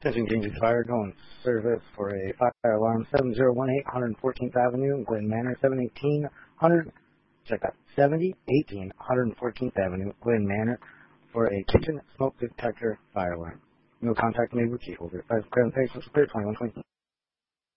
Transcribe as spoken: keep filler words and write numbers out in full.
Attention Gainesville Fire, going service for a fire alarm seven zero one eight, one fourteenth Avenue, Glen Manor, seven eighteen hundred. Check that. seventy eighteen one fourteenth Avenue, Glen Manor, for a kitchen smoke detector fire alarm. No contact made with key holder. Five Grand Face, twenty-one twenty.